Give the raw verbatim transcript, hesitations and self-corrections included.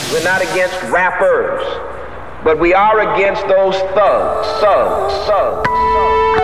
We're not against rappers, but we are against those thugs, thugs, thugs, thugs.